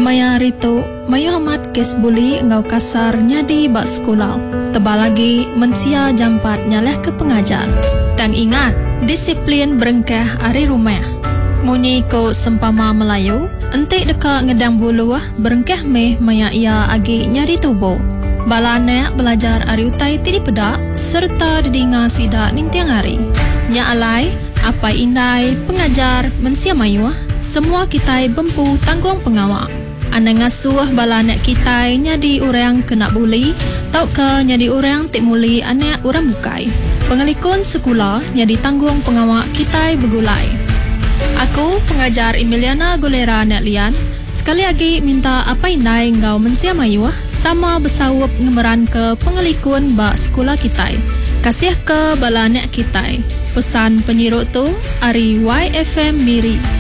Maya Rito, mayu hamat kes buli ngau kasar nyadi bak sekolah. Tebal lagi mensia jam 4 nyaleh ke pengajar. Dan ingat, disiplin berengkah ari rumah. Munyi ko sempama Melayu, entik dekat ngedang buluh berengkah meh maya ia agi nyari tubuh. Balanek belajar ari utai tidi pedak serta didinga sidak nintiang hari. Nya alai, apa indai pengajar mensia mayu, semua kita bempu tanggung pengawak. Anda ngasuh balanek kita nyadi orang kena buli, tau ke nyadi orang tik muli anak orang bukai. Pengelikun sekolah nyadi tanggung pengawak kita bergulai. Aku pengajar Emiliana Golera Netlian. Sekali lagi minta apa indai ngau mensia mayu sama bersawap ngemeran ke pengelikun bak sekolah kita. Kasih ke balanek kita. Pesan penyiruk tu ari YFM Miri.